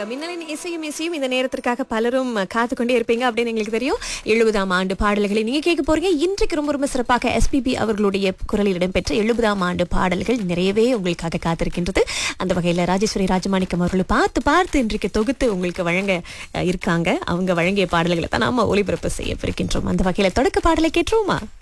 நிச்சயமாக மின்னலின் இசையும் இசையும் இந்த நேரத்திற்காக பலரும் காத்து கொண்டே இருப்பீங்க அப்படின்னு எங்களுக்கு தெரியும். 70ஆம் ஆண்டு பாடல்களை நீங்க கேட்க போறீங்க. இன்றைக்கு ரொம்ப ரொம்ப சிறப்பாக எஸ்பிபி அவர்களுடைய குரலில் இடம்பெற்ற 70ஆம் ஆண்டு பாடல்கள் நிறையவே உங்களுக்காக காத்திருக்கின்றது. அந்த வகையில் ராஜேஸ்வரி ராஜமாணிக்கம் அவர்களை பார்த்து பார்த்து இன்றைக்கு தொகுத்து உங்களுக்கு வழங்க இருக்காங்க. அவங்க வழங்கிய பாடல்களை தான் நாம ஒளிபரப்பு செய்யவிருக்கின்றோம். அந்த வகையில் தொடக்க பாடலை கேட்டுருவோமா?